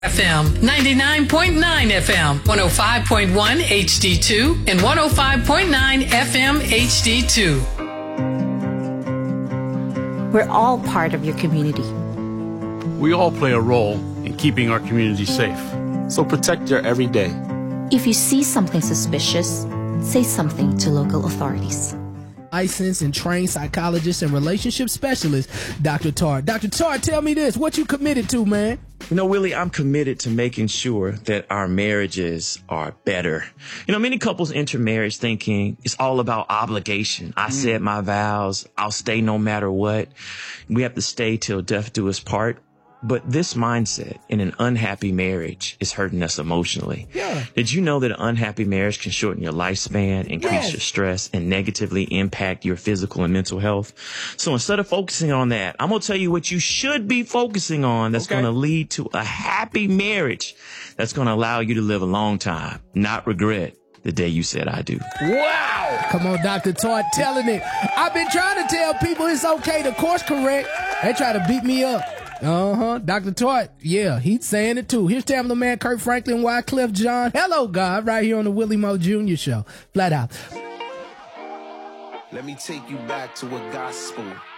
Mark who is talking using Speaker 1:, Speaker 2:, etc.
Speaker 1: FM, 99.9 FM, 105.1 HD2, and 105.9 FM HD2.
Speaker 2: We're all part of your community.
Speaker 3: We all play a role in keeping our community safe.
Speaker 4: So protect your everyday.
Speaker 2: If you see something suspicious, say something to local authorities.
Speaker 5: Licensed and trained psychologist and relationship specialist, Dr. Tart. Dr. Tart, tell me this. What you committed to, man?
Speaker 6: You know, Willie, I'm committed to making sure that our marriages are better. You know, many couples enter marriage thinking it's all about obligation. I said my vows. I'll stay no matter what. We have to stay till death do us part. But this mindset in an unhappy marriage is hurting us emotionally.
Speaker 5: Yeah.
Speaker 6: Did you know that an unhappy marriage can shorten your lifespan, increase your stress, and negatively impact your physical and mental health? So instead of focusing on that, I'm going to tell you what you should be focusing on that's going to lead to a happy marriage that's going to allow you to live a long time, not regret the day you said I do.
Speaker 5: Wow. Come on, Dr. Tart, telling it. I've been trying to tell people it's okay to course correct. They try to beat me up. Dr. Tart, yeah, he's saying it too. Here's Tamla Man, Kirk Franklin, Wycliffe John. Hello, God, right here on the Willie Moe Jr. Show. Flat out.
Speaker 7: Let me take you back to a gospel.